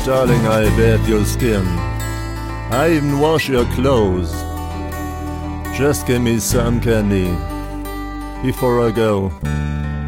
Darling, I bathe your skin. I even wash your clothes. Just give me some candy before I go.